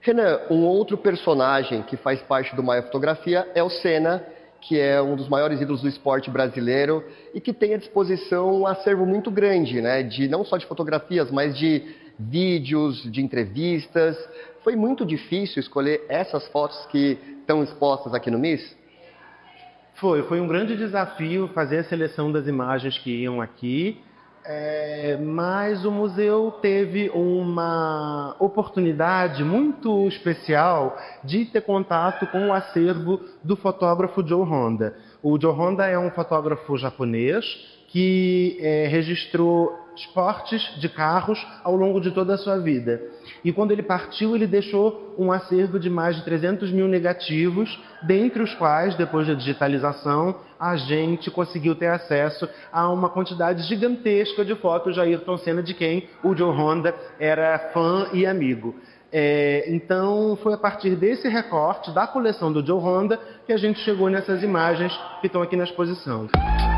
Renan, um outro personagem que faz parte do Maia Fotografia é o Senna, que é um dos maiores ídolos do esporte brasileiro e que tem à disposição um acervo muito grande, né? De não só de fotografias, mas de vídeos, de entrevistas. Foi muito difícil escolher essas fotos que estão expostas aqui no MIS? Foi um grande desafio fazer a seleção das imagens que iam aqui, mas o museu teve uma oportunidade muito especial de ter contato com o acervo do fotógrafo Joe Honda. O Joe Honda é um fotógrafo japonês que registrou esportes de carros ao longo de toda a sua vida. E quando ele partiu, ele deixou um acervo de mais de 300 mil negativos, dentre os quais, depois da digitalização, a gente conseguiu ter acesso a uma quantidade gigantesca de fotos de Ayrton Senna, de quem o Joe Honda era fã e amigo. Então, foi a partir desse recorte da coleção do Joe Honda que a gente chegou nessas imagens que estão aqui na exposição.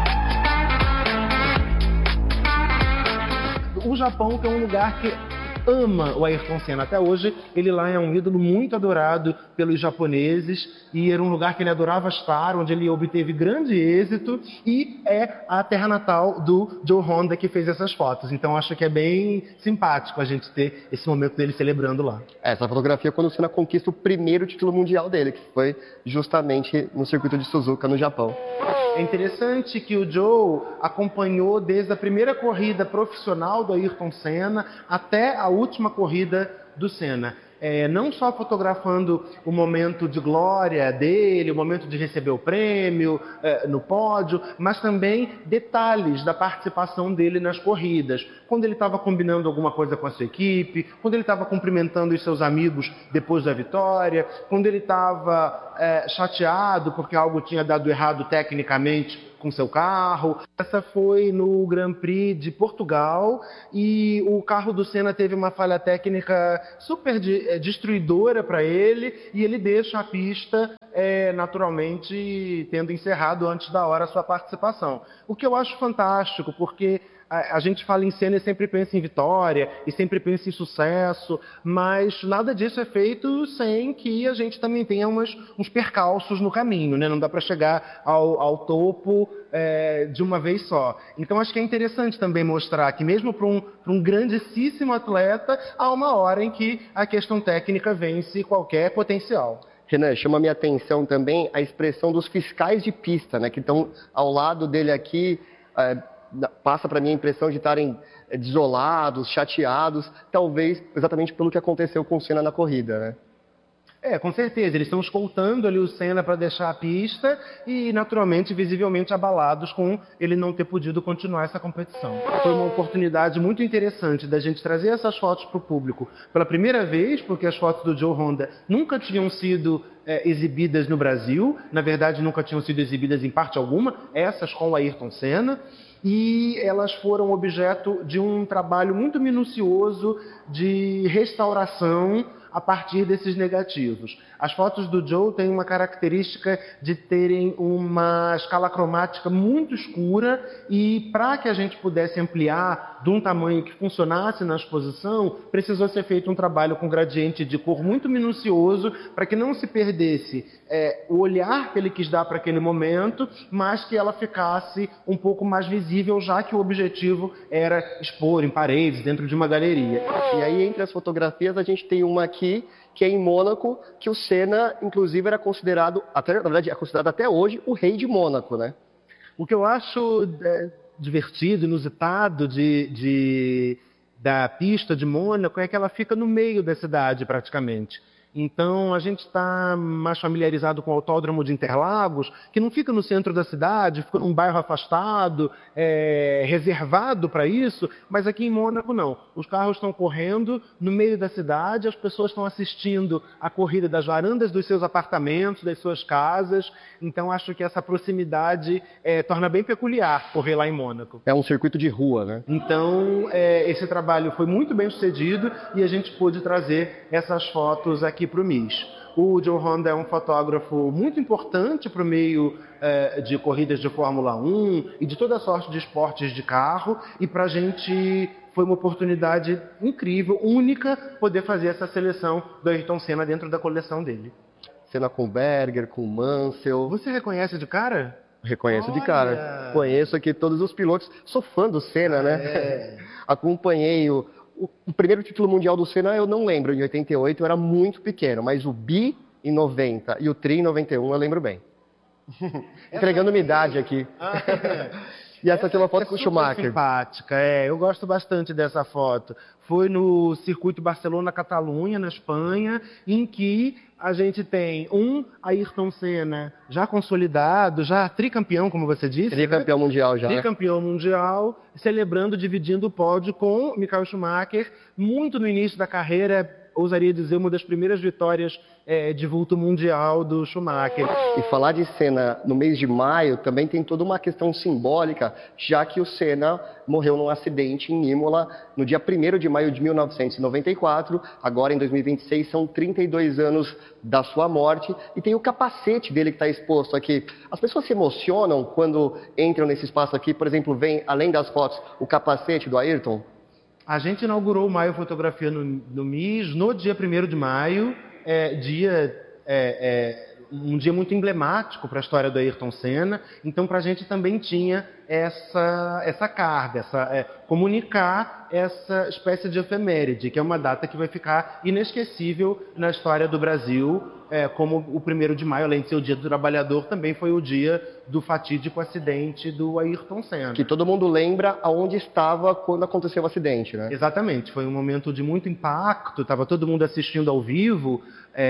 O Japão, que é um lugar que ama o Ayrton Senna. Até hoje, ele lá é um ídolo muito adorado pelos japoneses e era um lugar que ele adorava estar, onde ele obteve grande êxito e é a terra natal do Joe Honda que fez essas fotos. Então, acho que é bem simpático a gente ter esse momento dele celebrando lá. Essa fotografia é quando o Senna conquista o primeiro título mundial dele, que foi justamente no circuito de Suzuka, no Japão. É interessante que o Joe acompanhou desde a primeira corrida profissional do Ayrton Senna até a última corrida do Senna. Não só fotografando o momento de glória dele, o momento de receber o prêmio no pódio, mas também detalhes da participação dele nas corridas. Quando ele estava combinando alguma coisa com a sua equipe, quando ele estava cumprimentando os seus amigos depois da vitória, quando ele estava chateado porque algo tinha dado errado tecnicamente com seu carro. Essa foi no Grand Prix de Portugal e o carro do Senna teve uma falha técnica super destruidora para ele e ele deixa a pista naturalmente tendo encerrado antes da hora a sua participação. O que eu acho fantástico, porque a gente fala em Senna e sempre pensa em vitória, e sempre pensa em sucesso, mas nada disso é feito sem que a gente também tenha uns percalços no caminho, né? Não dá para chegar ao topo de uma vez só. Então acho que é interessante também mostrar que mesmo para um grandíssimo atleta, há uma hora em que a questão técnica vence qualquer potencial. Renan, chama a minha atenção também a expressão dos fiscais de pista, né? Que estão ao lado dele aqui, passa para mim a impressão de estarem desolados, chateados, talvez exatamente pelo que aconteceu com o Senna na corrida, né? Com certeza. Eles estão escoltando ali o Senna para deixar a pista e, naturalmente, visivelmente abalados com ele não ter podido continuar essa competição. Foi uma oportunidade muito interessante da gente trazer essas fotos para o público pela primeira vez, porque as fotos do Joe Honda nunca tinham sido exibidas no Brasil, na verdade nunca tinham sido exibidas em parte alguma, essas com o Ayrton Senna, e elas foram objeto de um trabalho muito minucioso de restauração a partir desses negativos. As fotos do Joe têm uma característica de terem uma escala cromática muito escura e para que a gente pudesse ampliar de um tamanho que funcionasse na exposição, precisou ser feito um trabalho com gradiente de cor muito minucioso para que não se perdesse o olhar que ele quis dar para aquele momento, mas que ela ficasse um pouco mais visível, já que o objetivo era expor em paredes, dentro de uma galeria. E aí, entre as fotografias, a gente tem uma aqui, que é em Mônaco, que o Senna, inclusive, era considerado, na verdade, é considerado até hoje, o rei de Mônaco, né? O que eu acho divertido, inusitado da pista de Mônaco é que ela fica no meio da cidade, praticamente. Então, a gente está mais familiarizado com o Autódromo de Interlagos, que não fica no centro da cidade, fica num bairro afastado, reservado para isso, mas aqui em Mônaco não. Os carros estão correndo no meio da cidade, as pessoas estão assistindo a corrida das varandas dos seus apartamentos, das suas casas, então acho que essa proximidade torna bem peculiar correr lá em Mônaco. É um circuito de rua, né? Então, esse trabalho foi muito bem sucedido e a gente pôde trazer essas fotos aqui para o MIS. O Joe Honda é um fotógrafo muito importante para o meio de corridas de Fórmula 1 e de toda sorte de esportes de carro, e para a gente foi uma oportunidade incrível, única, poder fazer essa seleção do Ayrton Senna dentro da coleção dele. Senna com Berger, com Mansell. Você reconhece de cara? Reconheço de Olha! cara. Conheço aqui todos os pilotos. Sou fã do Senna, né? Acompanhei o primeiro título mundial do Senna, eu não lembro. Em 88 eu era muito pequeno, mas o Bi em 90 e o Tri em 91 eu lembro bem. Entregando minha idade aqui. E essa aqui é uma foto com o Schumacher. Simpática, eu gosto bastante dessa foto. Foi no circuito Barcelona-Catalunha, na Espanha, em que a gente tem Ayrton Senna já consolidado, já tricampeão, como você disse. Tricampeão mundial já. Tricampeão mundial, celebrando, dividindo o pódio com Michael Schumacher, muito no início da carreira, ousaria dizer, uma das primeiras vitórias de vulto mundial do Schumacher. E falar de Senna no mês de maio também tem toda uma questão simbólica, já que o Senna morreu num acidente em Imola no dia 1º de maio de 1994, agora em 2026 são 32 anos da sua morte, e tem o capacete dele que está exposto aqui. As pessoas se emocionam quando entram nesse espaço aqui, por exemplo, vem, além das fotos, o capacete do Ayrton? A gente inaugurou o Maio Fotografia no MIS no dia 1º de maio, um dia muito emblemático para a história do Ayrton Senna, então para a gente também tinha essa carga, comunicar essa espécie de efeméride, que é uma data que vai ficar inesquecível na história do Brasil, como o 1º de maio, além de ser o dia do trabalhador, também foi o dia do fatídico acidente do Ayrton Senna. Que todo mundo lembra aonde estava quando aconteceu o acidente, né? Exatamente, foi um momento de muito impacto, estava todo mundo assistindo ao vivo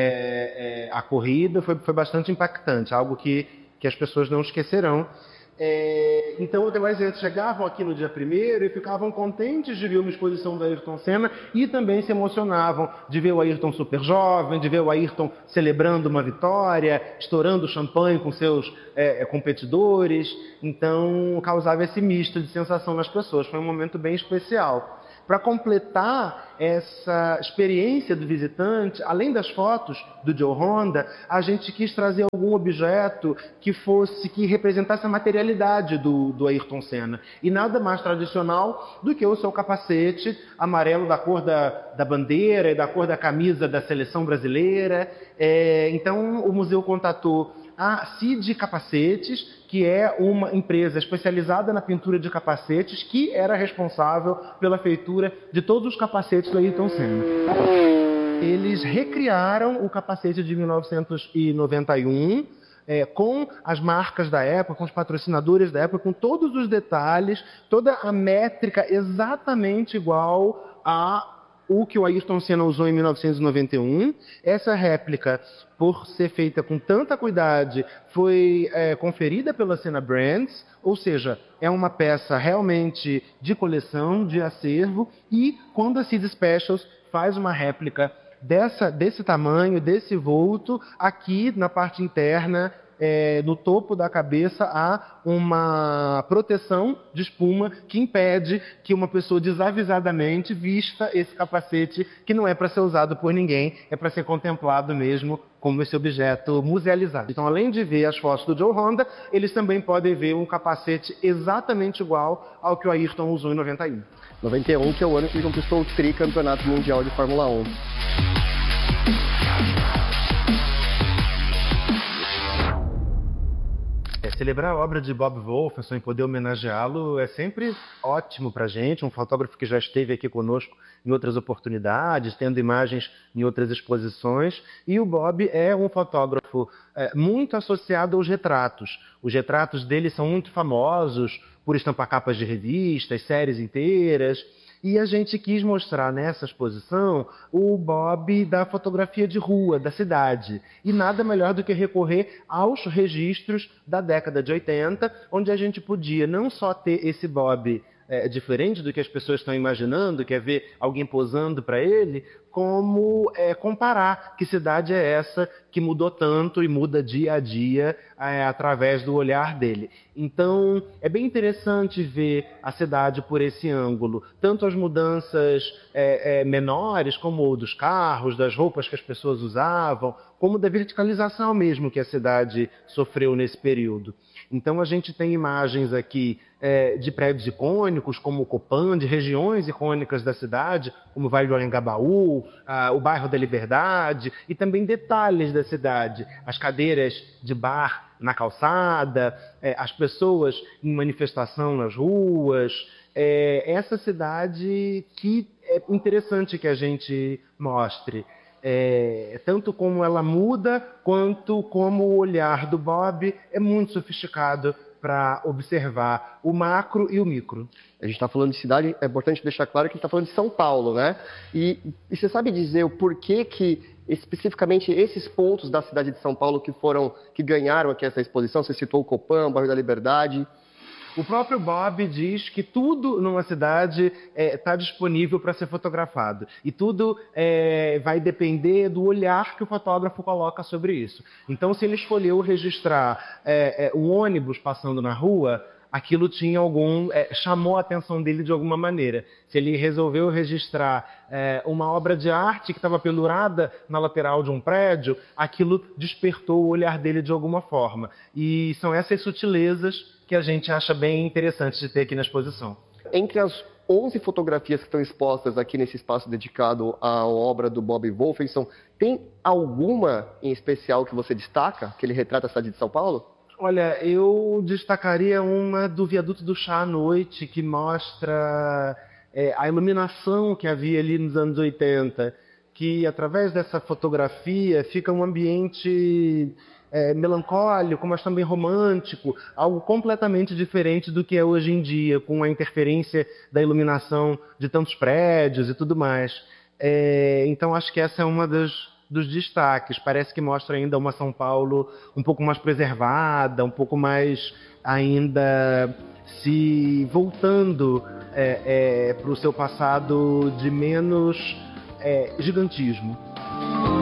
a corrida, foi bastante impactante, algo que as pessoas não esquecerão. Então, eles chegavam aqui no dia 1º e ficavam contentes de ver uma exposição do Ayrton Senna e também se emocionavam de ver o Ayrton super jovem, de ver o Ayrton celebrando uma vitória, estourando champanhe com seus competidores. Então, causava esse misto de sensação nas pessoas. Foi um momento bem especial. Para completar essa experiência do visitante, além das fotos do Joe Honda, a gente quis trazer algum objeto que representasse a materialidade do Ayrton Senna. E nada mais tradicional do que o seu capacete amarelo da cor da bandeira e da cor da camisa da seleção brasileira. Então, o museu contatou a CID Capacetes, que é uma empresa especializada na pintura de capacetes, que era responsável pela feitura de todos os capacetes do Ayrton Senna. Eles recriaram o capacete de 1991, com as marcas da época, com os patrocinadores da época, com todos os detalhes, toda a métrica exatamente igual o que o Ayrton Senna usou em 1991. Essa réplica, por ser feita com tanta cuidado, foi conferida pela Senna Brands, ou seja, é uma peça realmente de coleção, de acervo, e quando a Cid Specials faz uma réplica desse tamanho, desse vulto, aqui na parte interna, no topo da cabeça, há uma proteção de espuma que impede que uma pessoa desavisadamente vista esse capacete, que não é para ser usado por ninguém, é para ser contemplado mesmo como esse objeto musealizado. Então, além de ver as fotos do Joe Honda, eles também podem ver um capacete exatamente igual ao que o Ayrton usou em 91. 91, que é o ano que ele conquistou o tricampeonato mundial de Fórmula 1. Celebrar a obra de Bob Wolfenson e poder homenageá-lo é sempre ótimo para a gente, um fotógrafo que já esteve aqui conosco em outras oportunidades, tendo imagens em outras exposições, e o Bob é um fotógrafo muito associado aos retratos. Os retratos dele são muito famosos por estampar capas de revistas, séries inteiras. E a gente quis mostrar nessa exposição o Bob da fotografia de rua, da cidade. E nada melhor do que recorrer aos registros da década de 80, onde a gente podia não só ter esse Bob diferente do que as pessoas estão imaginando, que é ver alguém posando para ele, como comparar que cidade é essa que mudou tanto e muda dia a dia através do olhar dele. Então, é bem interessante ver a cidade por esse ângulo, tanto as mudanças menores, como dos carros, das roupas que as pessoas usavam, como da verticalização mesmo que a cidade sofreu nesse período. Então, a gente tem imagens aqui de prédios icônicos, como o Copan, de regiões icônicas da cidade, como o Vale do Anhangabaú, o bairro da Liberdade, e também detalhes da cidade, as cadeiras de bar na calçada, as pessoas em manifestação nas ruas. Essa cidade que é interessante que a gente mostre. Tanto como ela muda, quanto como o olhar do Bob é muito sofisticado para observar o macro e o micro. A gente está falando de cidade, é importante deixar claro que a gente está falando de São Paulo, né? E você sabe dizer o porquê que especificamente esses pontos da cidade de São Paulo que ganharam aqui essa exposição? Você citou o Copan, o bairro da Liberdade. O próprio Bob diz que tudo numa cidade está disponível para ser fotografado. E tudo vai depender do olhar que o fotógrafo coloca sobre isso. Então, se ele escolheu registrar um ônibus passando na rua, aquilo tinha chamou a atenção dele de alguma maneira. Se ele resolveu registrar uma obra de arte que estava pendurada na lateral de um prédio, aquilo despertou o olhar dele de alguma forma. E são essas sutilezas que a gente acha bem interessante de ter aqui na exposição. Entre as 11 fotografias que estão expostas aqui nesse espaço dedicado à obra do Bob Wolfenson, tem alguma em especial que você destaca, que ele retrata a cidade de São Paulo? Olha, eu destacaria uma do Viaduto do Chá à noite, que mostra a iluminação que havia ali nos anos 80, que através dessa fotografia fica um ambiente melancólico, mas também romântico, algo completamente diferente do que é hoje em dia, com a interferência da iluminação de tantos prédios e tudo mais. Então acho que essa é uma dos destaques. Parece que mostra ainda uma São Paulo um pouco mais preservada, um pouco mais ainda se voltando para o seu passado de menos gigantismo.